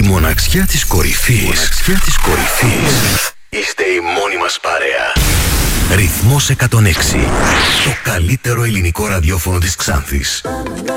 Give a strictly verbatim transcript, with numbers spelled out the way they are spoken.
μοναξιά της κορυφής. Μοναξιά της κορυφής. Είστε η μόνη μας παρέα. Ρυθμός εκατόν έξι. Το καλύτερο ελληνικό ραδιόφωνο της Ξάνθης.